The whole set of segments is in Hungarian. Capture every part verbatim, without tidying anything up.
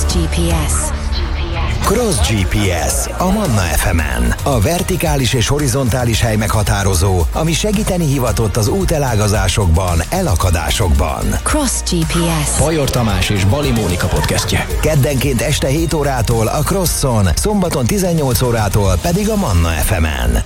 Cross gé pé es. Cross gé pé es a Manna ef emen. A vertikális és horizontális hely meghatározó, ami segíteni hivatott az útelágazásokban, elakadásokban. Cross gé pé es. Bajor Tamás és Bali Mónika podcastje. Keddenként este hét órától a Crosson, szombaton tizennyolc órától pedig a Manna ef emen.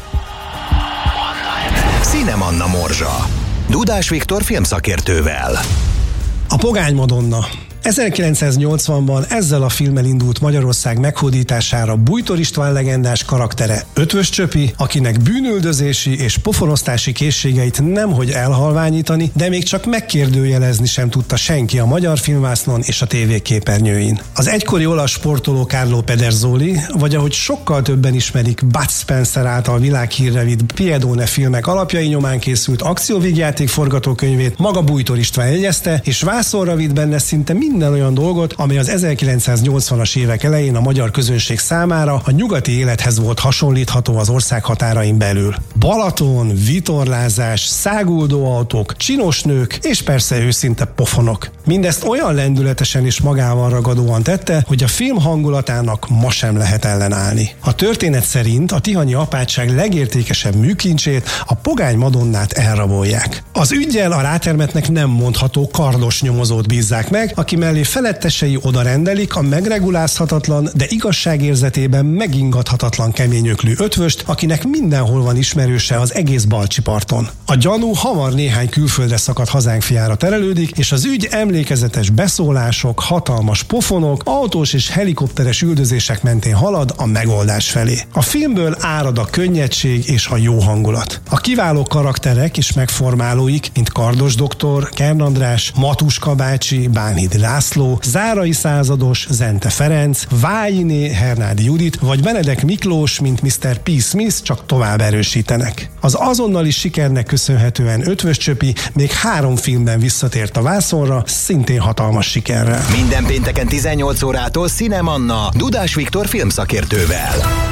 Cinemanna morzsa. Dudás Viktor filmszakértővel. A Pogány Madonna. ezerkilencszáznyolcvanban ezzel a filmmel indult Magyarország meghódítására Bújtor István legendás karaktere Ötvös Csöpi, akinek bűnüldözési és pofonosztási készségeit nemhogy elhalványítani, de még csak megkérdőjelezni sem tudta senki a magyar filmvásznon és a tévéképernyőin. Az egykori olasz sportoló Carlo Pedersoli, vagy ahogy sokkal többen ismerik, Bud Spencer által világhírre vitt Piedone filmek alapjai nyomán készült akcióvígjáték forgatókönyvét maga Bújtor István jegyezte, és vászonra vitt benne szinte minden olyan dolgot, ami az ezerkilencszáznyolcvanas évek elején a magyar közönség számára a nyugati élethez volt hasonlítható az ország határain belül. Balaton, vitorlázás, száguldó autók, csinos nők és persze őszinte pofonok. Mindezt olyan lendületesen és magával ragadóan tette, hogy a film hangulatának ma sem lehet ellenállni. A történet szerint a tihanyi apátság legértékesebb műkincsét, a Pogány Madonnát elrabolják. Az üggyel a rátermetnek nem mondható kardos nyomozót bízzák meg, aki mellé felettesei odarendelik a megregulázhatatlan, de igazságérzetében megingathatatlan keményöklű ötvöst, akinek mindenhol van ismerőse az egész Balcsi-parton. A gyanú hamar néhány külföldre szakadt hazánk fiára terelődik, és az ügy emlékezetes beszólások, hatalmas pofonok, autós és helikopteres üldözések mentén halad a megoldás felé. A filmből árad a könnyedség és a jó hangulat. A kiváló karakterek és megformálóik, mint Kardos doktor, Kern András, Matuska bácsi, Bánhidi László, Zárai százados, Zente Ferenc, Vályiné, Hernádi Judit vagy Benedek Miklós, mint miszter P. Smith csak tovább erősítenek. Az azonnali sikernek köszönhetően Ötvös Csöpi még három filmben visszatért a vászonra, szintén hatalmas sikerrel. Minden pénteken tizennyolc órától Cinemanna Dudás Viktor filmszakértővel.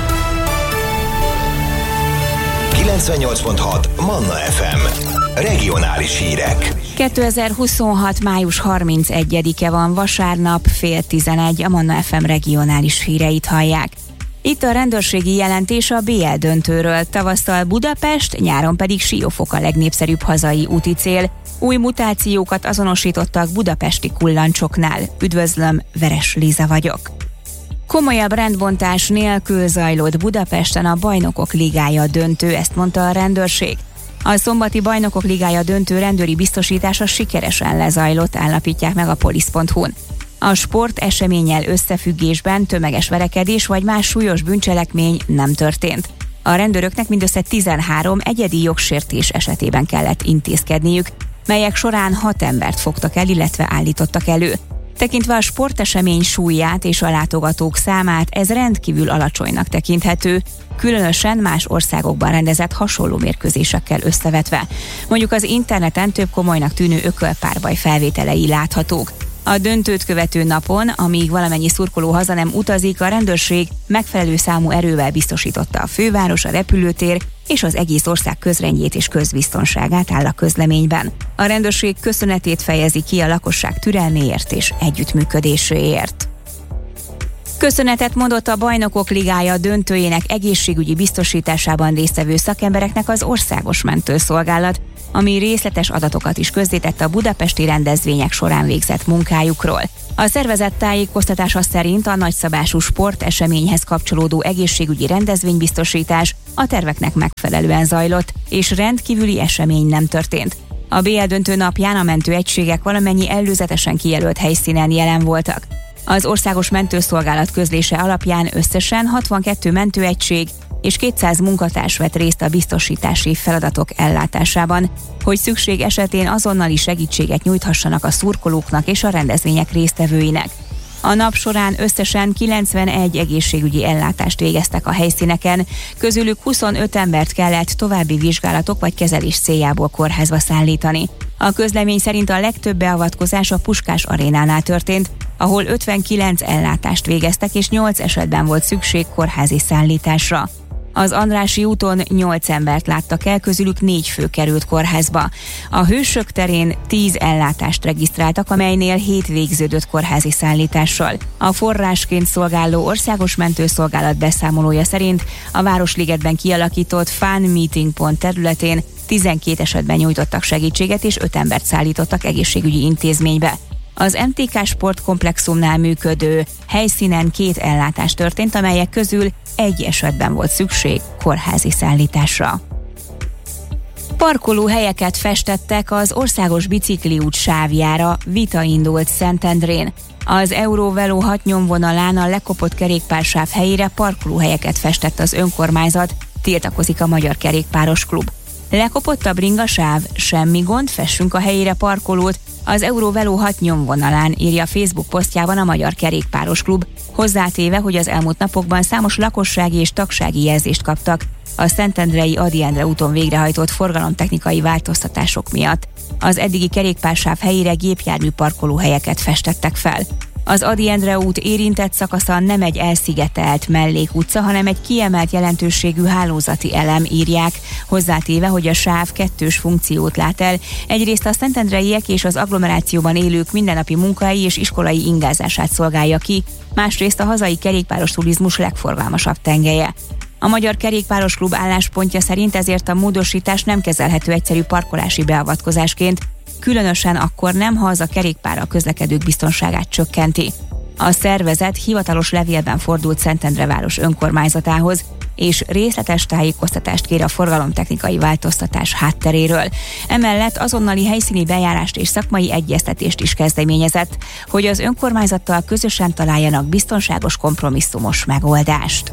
kilencvennyolc pont hat Manna ef em. Regionális hírek. kétezer-huszonhat. május harmincegyedike van, vasárnap, fél tizenegy, a Manna ef em regionális híreit hallják. Itt a rendőrségi jelentés a bé el döntőről. Tavasztal Budapest, nyáron pedig Siófok a legnépszerűbb hazai úti cél. Új mutációkat azonosítottak budapesti kullancsoknál. Üdvözlöm, Veres Liza vagyok. Komolyabb rendbontás nélkül zajlott Budapesten a Bajnokok Ligája döntő, ezt mondta a rendőrség. A szombati Bajnokok Ligája döntő rendőri biztosítása sikeresen lezajlott, állapítják meg a polisz pont hu-n. A sporteseménnyel összefüggésben tömeges verekedés vagy más súlyos bűncselekmény nem történt. A rendőröknek mindössze tizenhárom egyedi jogsértés esetében kellett intézkedniük, melyek során hat embert fogtak el, illetve állítottak elő. Tekintve a sportesemény súlyát és a látogatók számát, ez rendkívül alacsonynak tekinthető, különösen más országokban rendezett hasonló mérkőzésekkel összevetve. Mondjuk az interneten több komolynak tűnő ökölpárbaj felvételei láthatók. A döntőt követő napon, amíg valamennyi szurkoló haza nem utazik, a rendőrség megfelelő számú erővel biztosította a főváros, a repülőtér és az egész ország közrendjét és közbiztonságát, áll a közleményben. A rendőrség köszönetét fejezi ki a lakosság türelméért és együttműködéséért. Köszönetet mondott a Bajnokok Ligája döntőjének egészségügyi biztosításában résztvevő szakembereknek az Országos Mentőszolgálat, ami részletes adatokat is közzétett a budapesti rendezvények során végzett munkájukról. A szervezet tájékoztatása szerint a nagyszabású sporteseményhez kapcsolódó egészségügyi rendezvénybiztosítás a terveknek megfelelően zajlott, és rendkívüli esemény nem történt. A bé el döntő napján a mentőegységek valamennyi előzetesen kijelölt helyszínen jelen voltak. Az Országos Mentőszolgálat közlése alapján összesen hatvankettő mentőegység és kétszáz munkatárs vett részt a biztosítási feladatok ellátásában, hogy szükség esetén azonnali segítséget nyújthassanak a szurkolóknak és a rendezvények résztvevőinek. A nap során összesen kilencvenegy egészségügyi ellátást végeztek a helyszíneken, közülük huszonöt embert kellett további vizsgálatok vagy kezelés céljából kórházba szállítani. A közlemény szerint a legtöbb beavatkozás a Puskás arénánál történt, ahol ötvenkilenc ellátást végeztek és nyolc esetben volt szükség kórházi szállításra. Az Andrássy úton nyolc embert láttak el, közülük négy fő került kórházba. A Hősök terén tíz ellátást regisztráltak, amelynél hét végződött kórházi szállítással. A forrásként szolgáló országos mentőszolgálat beszámolója szerint a Városligetben kialakított Fun Meeting pont területén tizenkét esetben nyújtottak segítséget és öt embert szállítottak egészségügyi intézménybe. Az em té ká sportkomplexumnál működő helyszínen két ellátás történt, amelyek közül egy esetben volt szükség kórházi szállításra. Parkolóhelyeket festettek az országos bicikliút sávjára, vita indult Szentendrén. Az Eurovelo hat nyomvonalán a lekopott kerékpársáv helyére parkolóhelyeket festett az önkormányzat, tiltakozik a Magyar Kerékpáros Klub. Lekopott a bringasáv, semmi gond, fessünk a helyére parkolót, az Eurovelo hat nyomvonalán, írja a Facebook posztjában a Magyar Kerékpáros Klub, hozzátéve, hogy az elmúlt napokban számos lakossági és tagsági jelzést kaptak a szentendrei Ady Endre úton végrehajtott forgalomtechnikai változtatások miatt. Az eddigi kerékpársáv helyére gépjármű parkolóhelyeket festettek fel. Az Ady Endre út érintett szakasza nem egy elszigetelt mellékutca, hanem egy kiemelt jelentőségű hálózati elem, írják, hozzátéve, hogy a sáv kettős funkciót lát el. Egyrészt a szentendreiek és az agglomerációban élők mindennapi munkai és iskolai ingázását szolgálja ki, másrészt a hazai kerékpáros turizmus legforgalmasabb tengelye. A Magyar Kerékpáros Klub álláspontja szerint ezért a módosítás nem kezelhető egyszerű parkolási beavatkozásként, különösen akkor nem, ha az a kerékpárral közlekedők biztonságát csökkenti. A szervezet hivatalos levélben fordult Szentendre város önkormányzatához, és részletes tájékoztatást kér a forgalomtechnikai változtatás hátteréről. Emellett azonnali helyszíni bejárást és szakmai egyeztetést is kezdeményezett, hogy az önkormányzattal közösen találjanak biztonságos, kompromisszumos megoldást.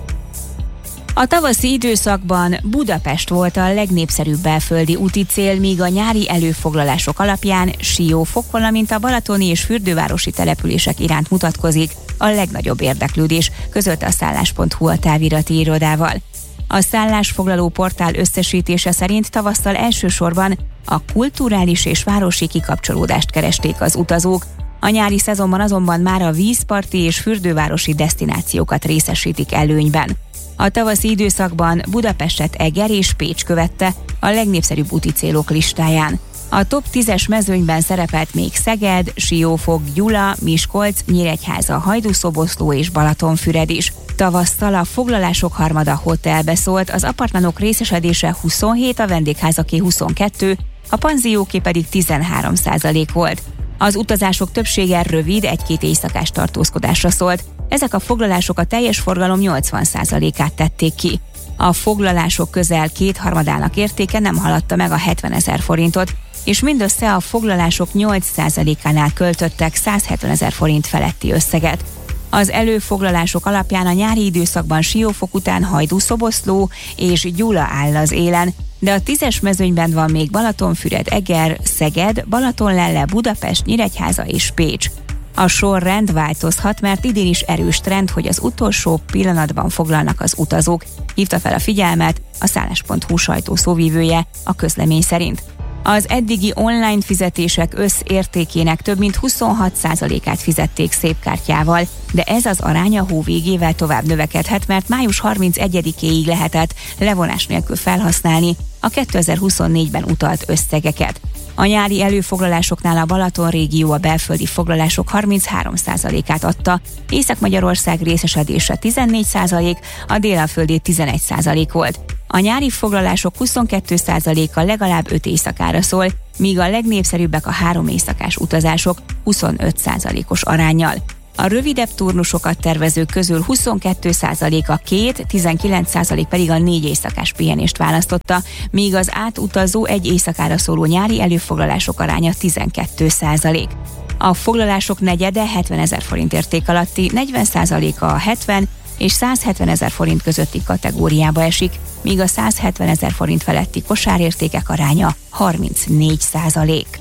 A tavaszi időszakban Budapest volt a legnépszerűbb belföldi úti cél, míg a nyári előfoglalások alapján Siófok, valamint a balatoni és fürdővárosi települések iránt mutatkozik a legnagyobb érdeklődés, közölte a szállás pont hu a távirati irodával. A szállásfoglaló portál összesítése szerint tavasszal elsősorban a kulturális és városi kikapcsolódást keresték az utazók, a nyári szezonban azonban már a vízparti és fürdővárosi desztinációkat részesítik előnyben. A tavaszi időszakban Budapestet Eger és Pécs követte a legnépszerűbb úti célok listáján. A top tízes mezőnyben szerepelt még Szeged, Siófok, Gyula, Miskolc, Nyíregyháza, Hajdúszoboszló és Balatonfüred is. Tavasszal a foglalások harmada hotelbe szólt, az apartmanok részesedése huszonhét, a vendégházaké huszonkettő, a panzióké pedig tizenhárom százalék volt. Az utazások többsége rövid, egy-két éjszakás tartózkodásra szólt. Ezek a foglalások a teljes forgalom nyolcvan százalékát tették ki. A foglalások közel kétharmadának értéke nem haladta meg a hetvenezer forintot, és mindössze a foglalások nyolc százalékánál költöttek százhetvenezer forint feletti összeget. Az előfoglalások alapján a nyári időszakban Siófok után Hajdúszoboszló és Gyula áll az élen, de a tízes mezőnyben van még Balatonfüred, Eger, Szeged, Balatonlelle, Budapest, Nyíregyháza és Pécs. A sorrend változhat, mert idén is erős trend, hogy az utolsó pillanatban foglalnak az utazók, hívta fel a figyelmet a szállás pont hu sajtó szóvívője a közlemény szerint. Az eddigi online fizetések összértékének több mint huszonhat százalékát fizették szépkártyával, de ez az arány a hó végével tovább növekedhet, mert május harmincegyedikéig lehetett levonás nélkül felhasználni a kétezer-huszonnégyben utalt összegeket. A nyári előfoglalásoknál a Balaton régió a belföldi foglalások harminchárom százalékát adta, Észak-Magyarország részesedése tizennégy százalék, a délföldi tizenegy százalék volt. A nyári foglalások huszonkettő százaléka legalább öt éjszakára szól, míg a legnépszerűbbek a három éjszakás utazások huszonöt százalékos aránnyal. A rövidebb turnusokat tervezők közül huszonkettő százalék a két, tizenkilenc százalék pedig a négy éjszakás pihenést választotta, míg az átutazó egy éjszakára szóló nyári előfoglalások aránya tizenkét százalék. A foglalások negyede hetvenezer forint érték alatti, negyven százaléka a hetven és százhetvenezer forint közötti kategóriába esik, míg a százhetvenezer forint feletti kosárértékek aránya harmincnégy százalék.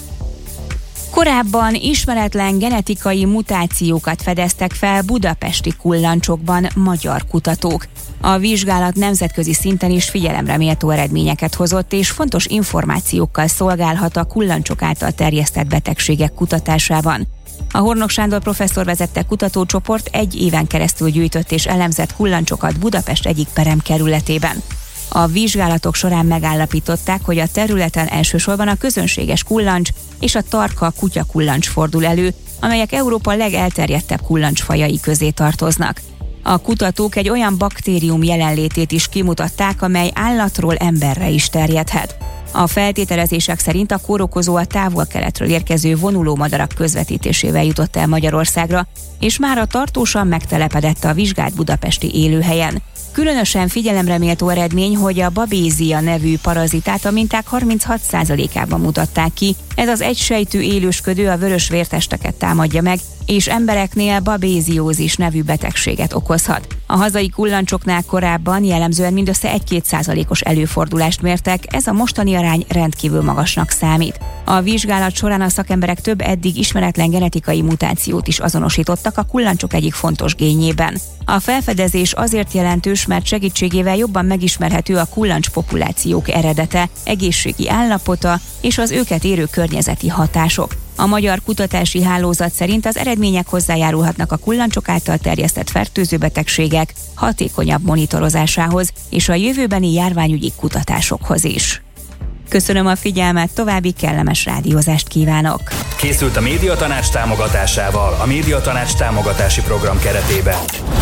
Korábban ismeretlen genetikai mutációkat fedeztek fel budapesti kullancsokban magyar kutatók. A vizsgálat nemzetközi szinten is figyelemre méltó eredményeket hozott, és fontos információkkal szolgálhat a kullancsok által terjesztett betegségek kutatásában. A Hornok Sándor professzor vezette kutatócsoport egy éven keresztül gyűjtött és elemzett kullancsokat Budapest egyik peremkerületében. A vizsgálatok során megállapították, hogy a területen elsősorban a közönséges kullancs és a tarka kutyakullancs fordul elő, amelyek Európa legelterjedtebb kullancsfajai közé tartoznak. A kutatók egy olyan baktérium jelenlétét is kimutatták, amely állatról emberre is terjedhet. A feltételezések szerint a kórokozó a távol-keletről érkező vonulómadarak közvetítésével jutott el Magyarországra, és mára tartósan megtelepedett a vizsgált budapesti élőhelyen. Különösen figyelemre méltó eredmény, hogy a babézia nevű parazitát a minták harminchat százalékában mutatták ki. Ez az egysejtű élősködő a vörös vértesteket támadja meg, és embereknél babéziózis nevű betegséget okozhat. A hazai kullancsoknál korábban jellemzően mindössze egy-két százalékos előfordulást mértek, ez a mostani arány rendkívül magasnak számít. A vizsgálat során a szakemberek több eddig ismeretlen genetikai mutációt is azonosítottak a kullancsok egyik fontos génjében. A felfedezés azért jelentős, mert segítségével jobban megismerhető a kullancs populációk eredete, egészségi állapota és az őket érő környezeti hatások. A Magyar Kutatási Hálózat szerint az eredmények hozzájárulhatnak a kullancsok által terjesztett fertőző betegségek hatékonyabb monitorozásához és a jövőbeni járványügyi kutatásokhoz is. Köszönöm a figyelmet, további kellemes rádiózást kívánok! Készült a Médiatanács támogatásával a Médiatanács támogatási program keretében.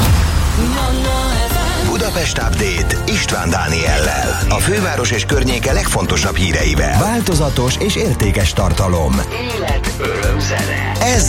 Budapest Update István Dániellel. A főváros és környéke legfontosabb híreivel. Változatos és értékes tartalom. Élet, öröm, zene. Ez